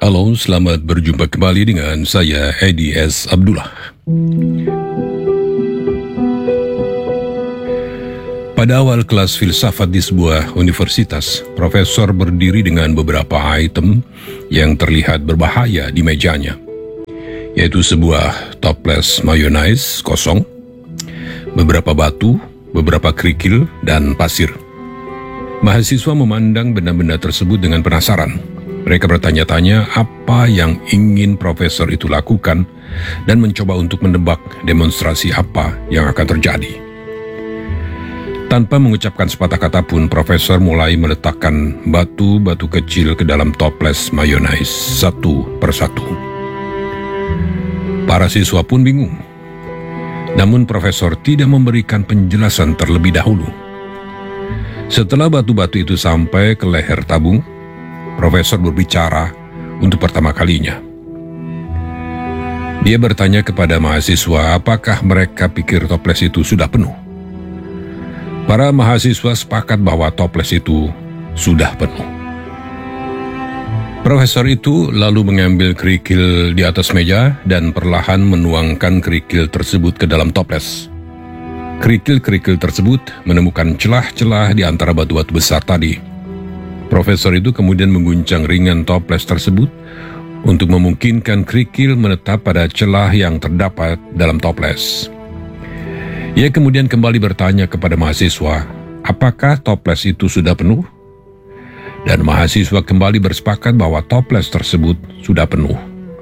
Halo, selamat berjumpa kembali dengan saya Edi S. Abdullah. Pada awal kelas filsafat di sebuah universitas, profesor berdiri dengan beberapa item yang terlihat berbahaya di mejanya, yaitu sebuah toples mayonnaise kosong, beberapa batu, beberapa kerikil, dan pasir. Mahasiswa memandang benda-benda tersebut dengan penasaran. Mereka bertanya-tanya apa yang ingin profesor itu lakukan dan mencoba untuk menebak demonstrasi apa yang akan terjadi. Tanpa mengucapkan sepatah kata pun, profesor mulai meletakkan batu-batu kecil ke dalam toples mayonnaise satu persatu. Para siswa pun bingung. Namun profesor tidak memberikan penjelasan terlebih dahulu. Setelah batu-batu itu sampai ke leher tabung, profesor berbicara untuk pertama kalinya. Dia bertanya kepada mahasiswa apakah mereka pikir toples itu sudah penuh. Para mahasiswa sepakat bahwa toples itu sudah penuh. Profesor itu lalu mengambil kerikil di atas meja dan perlahan menuangkan kerikil tersebut ke dalam toples. Kerikil-kerikil tersebut menemukan celah-celah di antara batu-batu besar tadi. Profesor itu kemudian mengguncang ringan toples tersebut untuk memungkinkan kerikil menetap pada celah yang terdapat dalam toples. Ia kemudian kembali bertanya kepada mahasiswa, apakah toples itu sudah penuh? Dan mahasiswa kembali bersepakat bahwa toples tersebut sudah penuh.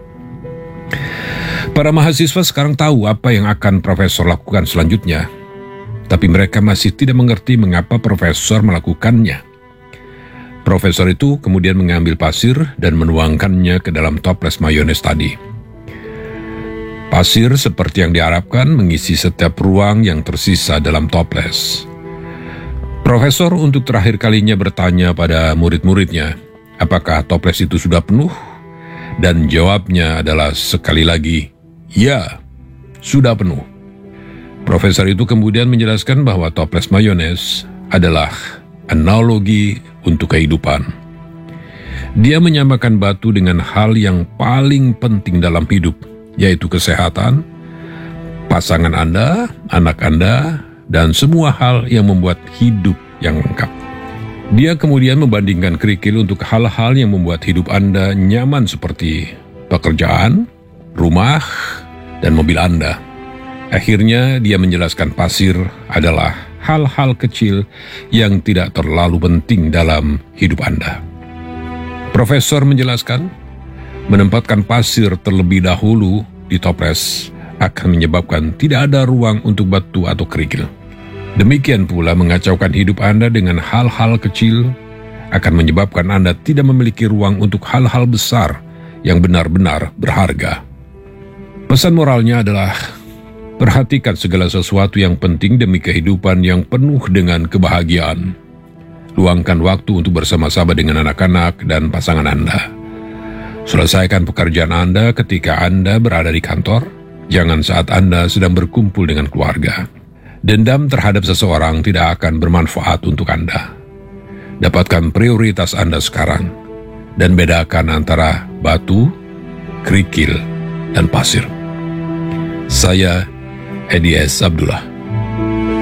Para mahasiswa sekarang tahu apa yang akan profesor lakukan selanjutnya, tapi mereka masih tidak mengerti mengapa profesor melakukannya. Profesor itu kemudian mengambil pasir dan menuangkannya ke dalam toples mayones tadi. Pasir seperti yang diharapkan mengisi setiap ruang yang tersisa dalam toples. Profesor untuk terakhir kalinya bertanya pada murid-muridnya, apakah toples itu sudah penuh? Dan jawabnya adalah sekali lagi, ya, sudah penuh. Profesor itu kemudian menjelaskan bahwa toples mayones adalah analogi untuk kehidupan. Dia menyamakan batu dengan hal yang paling penting dalam hidup, yaitu kesehatan, pasangan Anda, anak Anda, dan semua hal yang membuat hidup yang lengkap. Dia kemudian membandingkan kerikil untuk hal-hal yang membuat hidup Anda nyaman seperti pekerjaan, rumah, dan mobil Anda. Akhirnya dia menjelaskan pasir adalah hal-hal kecil yang tidak terlalu penting dalam hidup Anda. Profesor menjelaskan, menempatkan pasir terlebih dahulu di toples akan menyebabkan tidak ada ruang untuk batu atau kerikil. Demikian pula mengacaukan hidup Anda dengan hal-hal kecil akan menyebabkan Anda tidak memiliki ruang untuk hal-hal besar yang benar-benar berharga. Pesan moralnya adalah, perhatikan segala sesuatu yang penting demi kehidupan yang penuh dengan kebahagiaan. Luangkan waktu untuk bersama-sama dengan anak-anak dan pasangan Anda. Selesaikan pekerjaan Anda ketika Anda berada di kantor, jangan saat Anda sedang berkumpul dengan keluarga. Dendam terhadap seseorang tidak akan bermanfaat untuk Anda. Dapatkan prioritas Anda sekarang, dan bedakan antara batu, kerikil, dan pasir. Saya Edi S. Abdullah.